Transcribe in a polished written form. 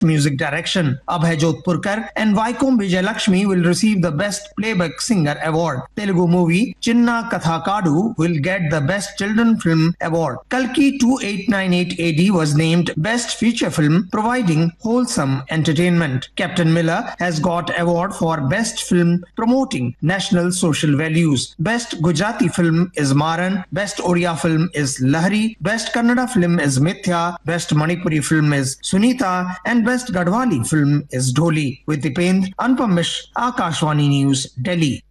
Music Direction. Abhay Jodhpurkar and Vaikom Vijayalakshmi will receive the Best Playback Singer Award. Telugu movie Chinna Kathakadu will get the Best Children Film Award. Kalki 2898 AD was named Best Feature Film, providing wholesome entertainment. Captain Miller has got award for Best Film promoting national social values. Best Gujarati film is Maran, Best Oriya film is Lahari, Best Kannada film is Mithya, Best Manipuri film is Sunita, and Best Gadwali film is Dholi. With Dipendra, Anupam Mishra, Akashvani News, Delhi.